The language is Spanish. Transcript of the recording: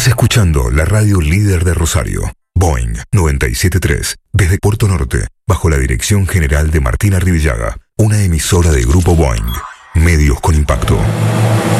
Estás escuchando la radio líder de Rosario, Boeing 973, desde Puerto Norte, bajo la dirección general de Martina Rivillaga, una emisora de Grupo Boeing. Medios con impacto.